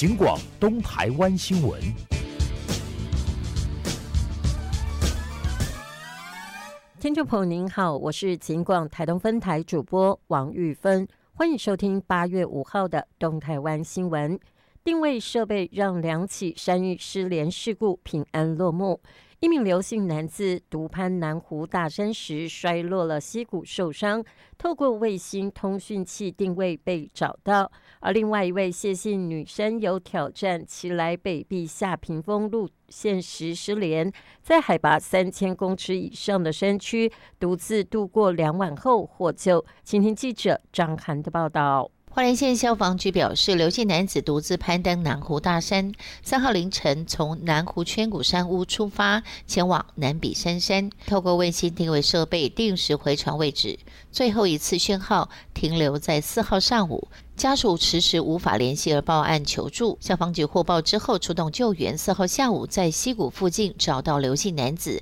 警广东台湾新闻。 听众朋友您好，我是警广台东分台主播王玉芬，欢迎收听8月5号的东台湾新闻。定位设备让2起山域失联事故平安落幕。一名刘姓男子独攀南湖大山时摔落了膝骨受伤，透过卫星通讯器定位被找到。而另外一位谢姓女生有挑战奇来北壁下屏风路线时失联，在海拔3000公尺以上的山区独自度过2晚后获救。请听记者张涵的报道。 花莲县消防局表示，刘姓男子独自攀登南湖大山，3号凌晨从南湖圈谷山屋出发，前往南比山山，透过卫星定位设备定时回传位置，最后一次讯号停留在4号上午。家属迟迟无法联系而报案求助，消防局获报之后出动救援，4号下午在溪谷附近找到刘姓男子，